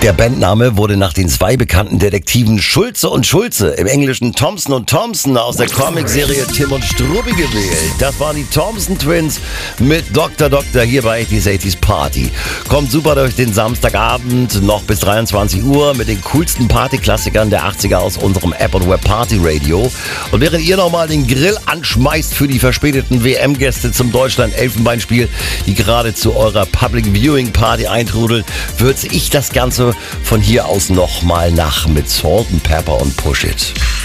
Der Bandname wurde nach den zwei bekannten Detektiven Schulze und Schulze, im Englischen Thompson und Thompson, aus der Comicserie Tim und Struppi gewählt. Das waren die Thompson Twins mit Dr. Doktor hier bei 80s Party. Kommt super durch den Samstagabend, noch bis 23 Uhr mit den coolsten Partyklassikern der 80er aus unserem App und Web Party Radio. Und während ihr nochmal den Grill anschmeißt für die verspäteten WM-Gäste zum Deutschland-Elfenbeinspiel, die gerade zu eurer Public Viewing Party eintrudeln, würze ich das Ganze von hier aus nochmal nach mit Salt and Pepper und Push It.